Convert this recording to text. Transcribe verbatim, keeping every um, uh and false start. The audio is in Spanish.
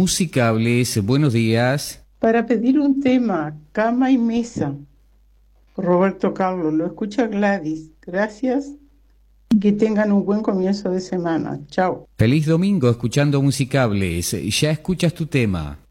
Musicables, buenos días. Para pedir un tema, cama y mesa. Roberto Carlos, lo escucha Gladys. Gracias. Que tengan un buen comienzo de semana. Chao. Feliz domingo escuchando Musicables. Ya escuchas tu tema.